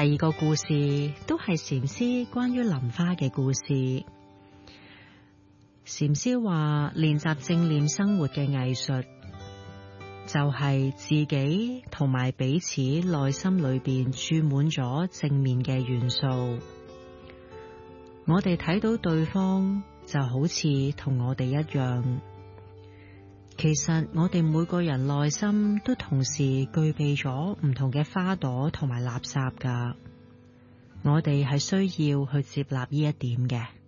二個故事都係禪師關於淋花嘅故事。禪師話，練習正念生活嘅藝術就係自己同埋彼此內心裏邊注滿咗正面嘅元素。我哋睇到對方就好似同我哋一樣，其實我哋每個人內心都同時具備咗唔同嘅花朵同埋垃圾㗎。我哋係需要去接納呢一點嘅。